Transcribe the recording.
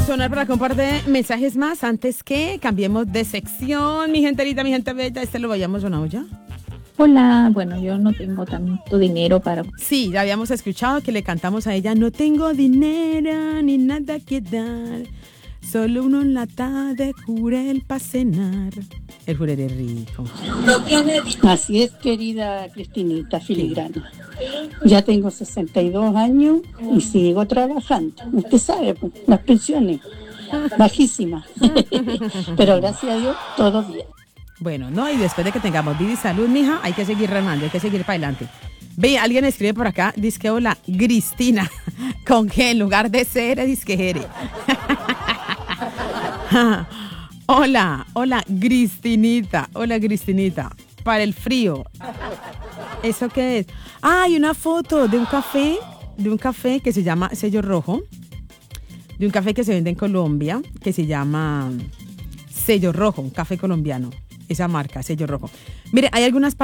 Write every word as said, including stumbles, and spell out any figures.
sonar para compartir mensajes más antes que cambiemos de sección. Mi genterita, mi gente bella, este lo vayamos sonado ya. Hola, bueno, yo no tengo tanto dinero para... Sí, ya habíamos escuchado que le cantamos a ella, no tengo dinero ni nada que dar, solo una lata de jurel para cenar. El jurel es rico. Así es, querida Cristinita Filigrana. Ya tengo sesenta y dos años y sigo trabajando. Usted sabe, pues, las pensiones bajísimas. Pero gracias a Dios, todo bien. Bueno, no, y después de que tengamos vida y salud, mija, hay que seguir remando, hay que seguir para adelante. Ve, alguien escribe por acá, dice que hola, Cristina, con G en lugar de C, dice que Jere. Hola, hola, Cristinita, hola, Cristinita, para el frío. ¿Eso qué es? Ah, hay una foto de un café, de un café que se llama Sello Rojo, de un café que se vende en Colombia, que se llama Sello Rojo, un café colombiano. Esa marca, Sello Rojo. Mire, hay algunas